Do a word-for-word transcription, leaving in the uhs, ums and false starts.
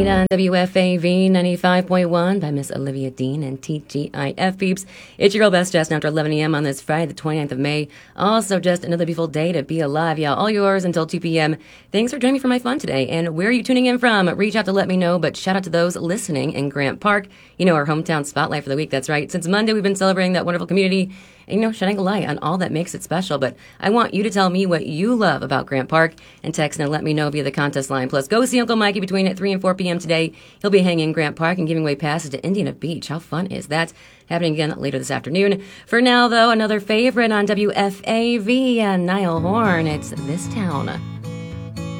On W F A V ninety-five point one by Miss Olivia Dean and T G I F peeps. It's your girl Best just after eleven a.m. on this Friday, the twenty-ninth of May. Also, just another beautiful day to be alive. Yeah, all yours until two p.m. Thanks for joining me for my fun today. And where are you tuning in from? Reach out to let me know, but shout out to those listening in Grant Park. You know, our hometown spotlight for the week. That's right. Since Monday, we've been celebrating that wonderful community and, you know, shining a light on all that makes it special. But I want you to tell me what you love about Grant Park and text and let me know via the contest line. Plus, go see Uncle Mikey between three and four p.m. today. He'll be hanging in Grant Park and giving away passes to Indiana Beach. How fun is that? Happening again later this afternoon. For now, though, another favorite on W F A V, uh, Niall Horn. It's This Town.